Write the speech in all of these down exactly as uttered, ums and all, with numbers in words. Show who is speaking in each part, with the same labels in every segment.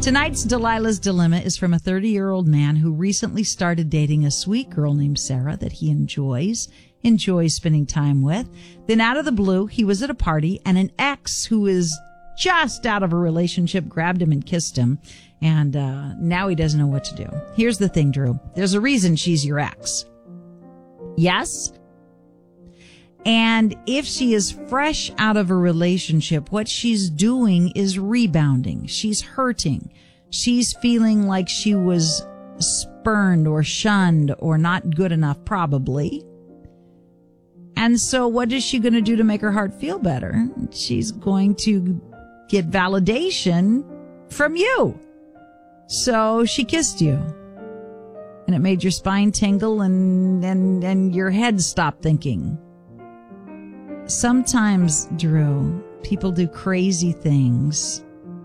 Speaker 1: Tonight's Delilah's Dilemma is from a thirty-year-old man who recently started dating a sweet girl named Sarah that he enjoys, enjoys spending time with. Then out of the blue, he was at a party and an ex who is just out of a relationship grabbed him and kissed him. And uh, now he doesn't know what to do. Here's the thing, Drew. There's a reason she's your ex. Yes? And if she is fresh out of a relationship, what she's doing is rebounding. She's hurting. She's feeling like she was spurned or shunned or not good enough, probably. And so what is she going to do to make her heart feel better? She's going to get validation from you. So she kissed you. And it made your spine tingle and, and, and your head stop thinking. Sometimes, Drew, people do crazy things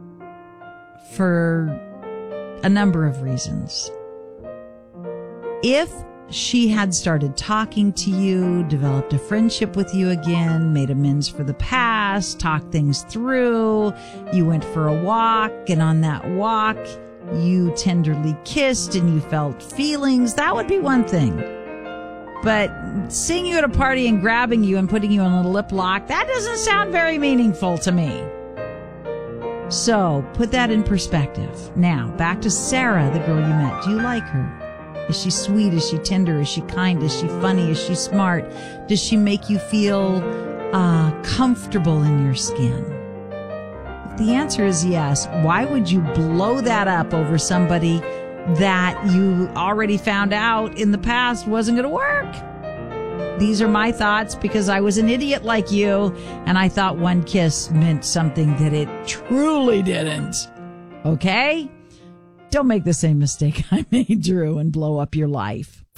Speaker 1: for a number of reasons. If she had started talking to you, developed a friendship with you again, made amends for the past, talked things through, you went for a walk, and on that walk, you tenderly kissed and you felt feelings, that would be one thing. But seeing you at a party and grabbing you and putting you in a lip lock, that doesn't sound very meaningful to me. So put that in perspective. Now, back to Sarah, the girl you met. Do you like her? Is she sweet? Is she tender? Is she kind? Is she funny? Is she smart? Does she make you feel uh, comfortable in your skin? If the answer is yes, why would you blow that up over somebody that you already found out in the past wasn't going to work? These are my thoughts because I was an idiot like you, and I thought one kiss meant something that it truly didn't. Okay? Don't make the same mistake I made, Drew, and blow up your life.